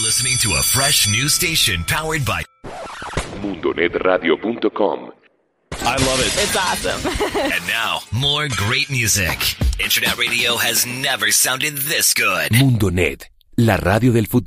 listening to a fresh new station powered by MundoNetRadio.com. I love it. It's awesome. And now, more great music. Internet radio has never sounded this good. Mundonet, la radio del futuro.